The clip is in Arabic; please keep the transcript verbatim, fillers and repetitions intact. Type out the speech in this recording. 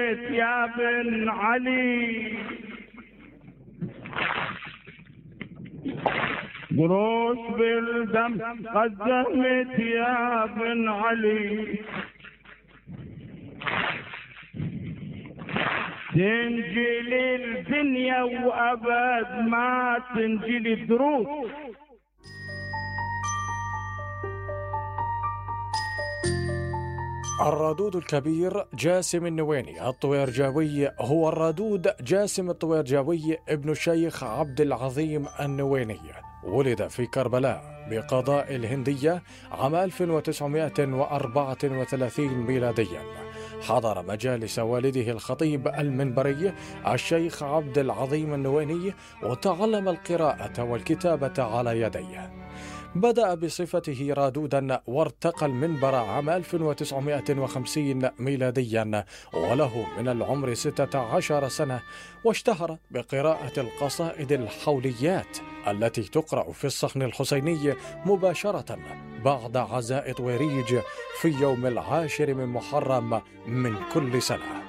زهمت يا بن علي، دروس بالدم قد زهمت يا بن علي، تنجلي الدنيا وأبد ما تنجلي الدروس. الرادود الكبير جاسم النويني الطويرجاوي هو الرادود جاسم الطويرجاوي ابن الشيخ عبد العظيم النويني. ولد في كربلاء بقضاء الهندية عام ألف وتسعمائة وأربعة وثلاثين ميلاديا. حضر مجالس والده الخطيب المنبري الشيخ عبد العظيم النويني، وتعلم القراءة والكتابة على يديه. بدأ بصفته رادودا وارتقى المنبر عام ألف وتسعمائة وخمسين ميلاديا وله من العمر ستة عشر سنة، واشتهر بقراءة القصائد الحوليات التي تقرأ في الصحن الحسيني مباشرة بعد عزاء طويريج في يوم العاشر من محرم من كل سنة.